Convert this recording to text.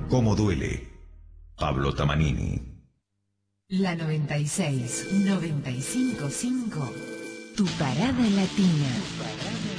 Cómo duele. Pablo Tamanini. La 96, 95.5, tu parada latina.